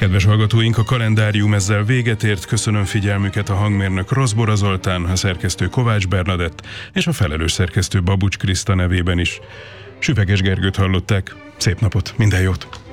Kedves hallgatóink, a kalendárium ezzel véget ért. Köszönöm figyelmüket, a hangmérnök Roszbora Zoltán, a szerkesztő Kovács Bernadett és a felelős szerkesztő Babucs Kriszta nevében is. Süveges Gergőt hallották. Szép napot, minden jót!